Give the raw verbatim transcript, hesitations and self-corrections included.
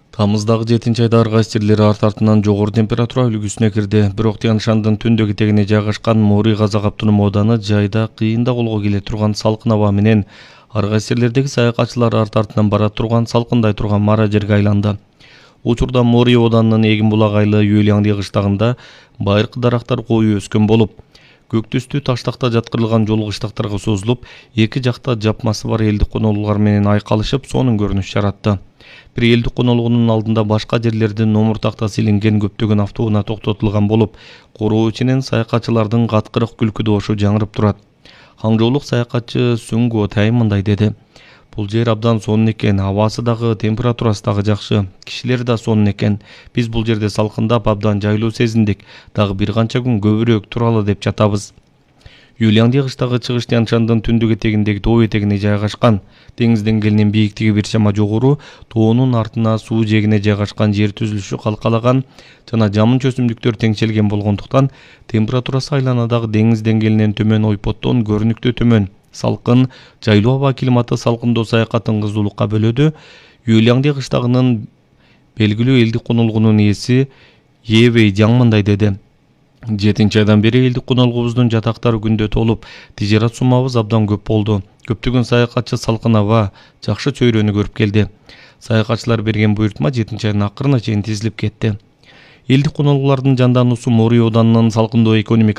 Тамыздагы жетинчи айда аргастирлери арт артынан жогору температура үлгүсүнө кирди. Бирок Тянь-Шандын түндүк этегине жайгашкан Мори Газак автономдук ооданы жайда кыйында колго келе турган салкын аба менен аргастирлердеги саякатчылар арт артынан бара турган салкындай турган мара жерге айланды. Учурда Мори оодунун Эгин булак айлы Юйлиаңди кыштагында байыркы дарактар коюу өскөн болуп, көк түстүү таштакта жаткырылган жол кыштактарга созулуп, эки жакта жапмасы бар элдик конолугулар менен айкалышып, сонун көрүнүш жаратты. Бир элдик конолугунун алдында башка жерлердин номур тактасы илинген көптөгөн автоунаа токтотулган болуп, короо ичинен саякатчылардын каткырык күлкү добушу жаңырып турат. Хаңжоолук саякатчы Сүнгө Тай мындай деди: "Бул жер абдан сонун экен, абасы дагы, температурасы дагы жакшы, кишилери да сонун экен. Биз бул жерде салкындап, абдан жайлуу сезиндик. Дагы бир канча күн көбүрөөк туралы деп жатабыз." Юйлиаңди кыштагы чыгыш Тянь-Шандын түндүк этегиндеги тоо этегине жайгашкан. Деңиз деңгээлинин бийиктиги бир чама жогору, тоонун артына суу жээгине жайгашкан жер түзүлүшү калкалаган жана жамын чөсүмдүктөр теңшелген болгондуктан температурасы айланадагы деңиз деңгээлинен төмөн ойпоттон көрүнүктүү төмөн. Салкын, жайлуу аба климаты салкындоо саякатын кызуулукка бөлөдү. Юйлиаңди кыштагынын белгилүү элдик конолугунун ээси Евей Жаң мындай деди: "Жетинчи айдан бери элдик конолугубуздун жатактары күндө толуп, тижарат суммабыз абдан көп болду. Көптөгөн саякатчы салкын аба, жакшы чөйрөнү көрүп келди. Саякатчылар берген буйртма жетинчи айдын акырына чейин тизилип кетти." Элдик конолугулардын жандануусу Мори оодунун салкындоо экономика